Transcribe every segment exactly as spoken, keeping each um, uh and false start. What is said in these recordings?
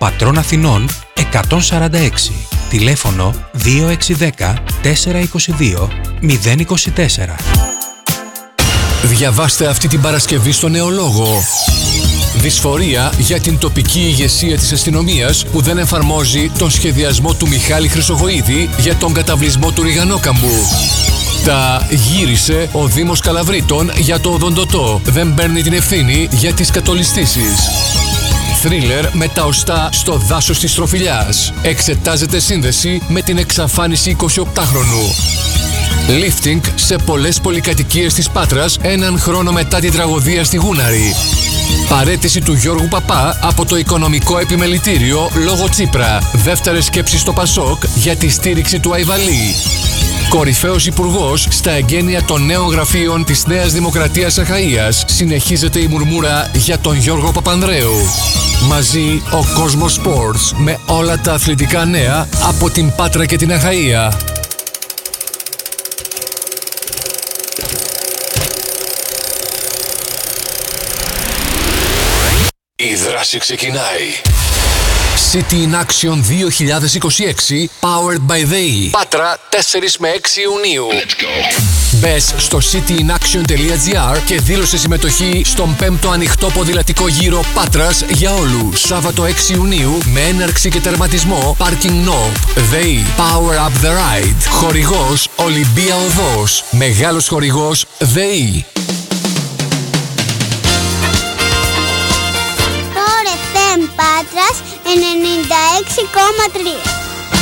Πατρών Αθηνών εκατόν σαράντα έξι. Τηλέφωνο δύο έξι ένα μηδέν τέσσερα είκοσι δύο μηδέν είκοσι τέσσερα. Διαβάστε αυτή την Παρασκευή στο Νεολόγο. Δυσφορία για την τοπική ηγεσία της αστυνομίας που δεν εφαρμόζει τον σχεδιασμό του Μιχάλη Χρυσογοΐδη για τον καταβλισμό του Ριγανόκαμπου. Τα γύρισε ο Δήμος Καλαβρίτων για το οδοντοτό. Δεν παίρνει την ευθύνη για τις κατολιστήσεις. Θρίλερ με τα οστά στο δάσος της Τροφιλιάς. Εξετάζεται σύνδεση με την εξαφάνιση εικοσιοκτάχρονου. Lifting σε πολλές πολυκατοικίες της Πάτρας έναν χρόνο μετά την τραγωδία στη Γούναρη. Παραίτηση του Γιώργου Παπά από το Οικονομικό Επιμελητήριο λόγω Τσίπρα. Δεύτερες σκέψεις στο Πασόκ για τη στήριξη του Αϊβαλή. Κορυφαίος υπουργός στα εγγένεια των νέων γραφείων της Νέας Δημοκρατίας Αχαΐας. Συνεχίζεται η μουρμούρα για τον Γιώργο Παπανδρέου. Μαζί ο Κόσμος Sports με όλα τα αθλητικά νέα από την Πάτρα και την Αχαΐα. Η δράση ξεκινάει. City in Action δύο χιλιάδες είκοσι έξι Powered by ΔΕΗ. Πάτρα τέσσερις με έξι Ιουνίου. Let's go. Μπες στο cityin-action.gr και δήλωσε συμμετοχή στον πέμπτο ανοιχτό ποδηλατικό γύρο Πάτρας για όλους. Σάββατο έξι Ιουνίου με έναρξη και τερματισμό Parking Nope. ΔΕΗ Power Up the Ride. Χορηγός Ολυμπία Οδός. Μεγάλος χορηγός ΔΕΗ. Πάτρας ενενήντα έξι κόμμα τρία.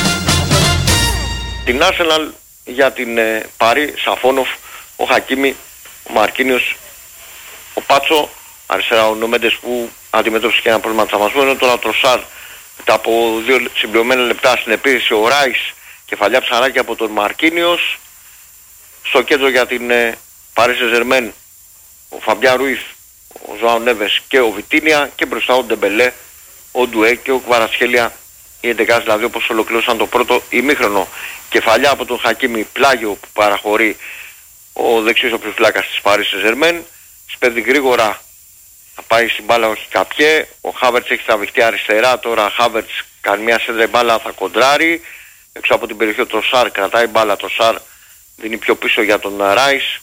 Την Arsenal για την ε, Πάρη, Σαφόνοφ, ο Χακίμι, ο Μαρκίνιος, ο Πάτσο, αριστερά ο Νομέντες που αντιμετώπισε και ένα πρόβλημα τραυματισμού, ενώ τώρα ο Τροσάρ μετά από δύο συμπληρωμένα λεπτά στην επίθεση, ο Ράις, κεφαλιά ψαράκι από τον Μαρκίνιος. Στο κέντρο για την ε, Πάρη Σεζερμέν, ο Φαμπιά Ρουίθ, ο Ζωάο Νέβες και ο Βιτίνια, και μπροστά ο Ντεμπελέ, ο Ντουέ και ο Κβαρασχέλια, οι εντεκάδες δηλαδή όπως ολοκλήρωσαν το πρώτο ημίχρονο. Κεφαλιά από τον Χακίμι, πλάγιο που παραχωρεί ο δεξιός οπλοφυλάκας της Paris Saint-Germain. Σπέβδει γρήγορα, θα πάει στην μπάλα, όχι Καπιέ. Ο Χάβερτς έχει τραβηχτεί αριστερά, τώρα Χάβερτς κάνει μια σέντρα, η μπάλα θα κοντράρει. Έξω από την περιοχή ο Τροσάρ κρατάει μπάλα, Τροσάρ δίνει πιο πίσω για τον Ράις.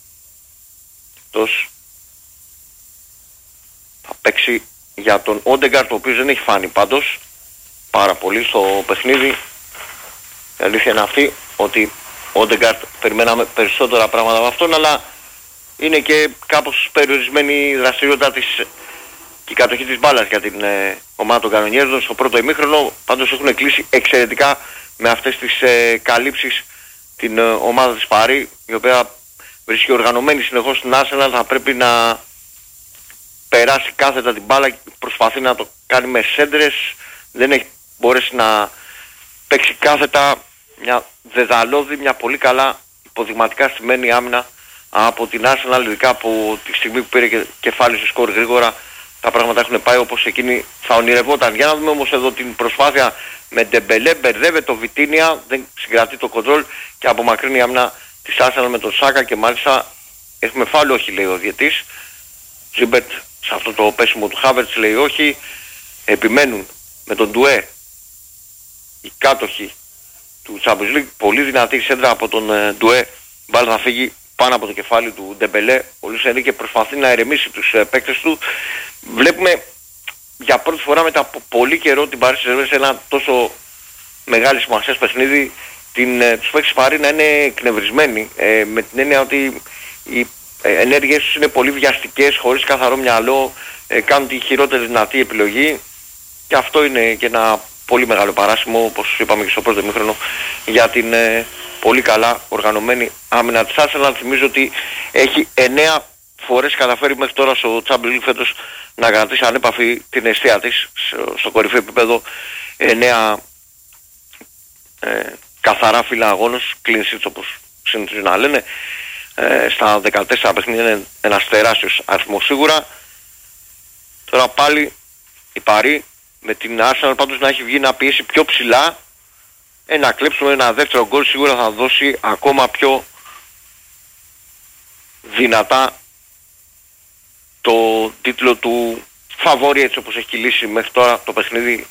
Αυτός θα παίξει για τον Όντεγκαρτ, ο οποίος δεν έχει φάνει πάντως πάρα πολύ στο παιχνίδι. Η αλήθεια είναι αυτή, ότι ο Όντεγκαρτ περιμέναμε περισσότερα πράγματα από αυτόν, αλλά είναι και κάπως περιορισμένη η δραστηριότητα της και η κατοχή της μπάλας για την ε, ομάδα των κανονιέρων στο πρώτο ημίχρονο. Πάντως έχουν κλείσει εξαιρετικά με αυτές τις ε, καλύψεις την ε, ομάδα της Παρί, η οποία βρίσκει οργανωμένη συνεχώς στην Arsenal. Θα πρέπει να περάσει κάθετα την μπάλα, προσπαθεί να το κάνει με σέντρες, δεν έχει μπορέσει να παίξει κάθετα. Μια δεδαλώδη, μια πολύ καλά υποδειγματικά στημένη άμυνα από την Arsenal, ειδικά από τη στιγμή που πήρε και κεφάλι στο σκορ γρήγορα. Τα πράγματα έχουν πάει όπως εκείνη θα ονειρευόταν. Για να δούμε όμως εδώ την προσπάθεια με Ντεμπελέ, μπερδεύεται το Βιτίνια, δεν συγκρατεί το κοντρόλ και απομακρύνει η άμυνα της Arsenal με τον Σάκα, και μάλιστα έχουμε φάουλ, όχι λέει ο διαιτής. Ζίμπερτ σε αυτό το πέσιμο του Χάβερτς λέει όχι. Επιμένουν με τον Ντουέ οι κάτοχοι του Champions League. Πολύ δυνατή σέντρα από τον ε, Ντουέ. Μπάλα θα φύγει πάνω από το κεφάλι του Ντεμπελέ. Ο Λουίς Ενρίκε προσπαθεί να ερεμήσει τους ε, παίκτες του. Βλέπουμε για πρώτη φορά μετά από πολύ καιρό την Paris Saint-Germain σε ένα τόσο μεγάλη σημασία παιχνίδι, την, ε, τους παίκτες Παρί να είναι εκνευρισμένοι, ε, με την έννοια ότι οι ε, ενέργειες τους είναι πολύ βιαστικές, χωρίς καθαρό μυαλό, ε, κάνουν τη χειρότερη δυνατή επιλογή, και αυτό είναι και ένα πολύ μεγάλο παράσημο, όπως είπαμε και στο πρώτο ημίχρονο, για την ε, πολύ καλά οργανωμένη άμυνα της Arsenal. Θυμίζω ότι έχει εννέα φορές καταφέρει μέχρι τώρα στο Champions League φέτος να κρατήσει ανέπαφη την αιστεία της στο, στο κορυφαίο επίπεδο. εννέα ε, καθαρά φύλλα αγώνος, clean sheets όπως συνηθίζουν να λένε. Ε, στα δεκατέσσερα παιχνίδια είναι ένας τεράστιος αριθμός σίγουρα. Τώρα πάλι η Παρί με την Arsenal πάντως να έχει βγει να πιέσει πιο ψηλά. Ένα κλέψουμε, ένα δεύτερο γκολ σίγουρα θα δώσει ακόμα πιο δυνατά το τίτλο του φαβόρι, έτσι όπως έχει κυλήσει μέχρι τώρα το παιχνίδι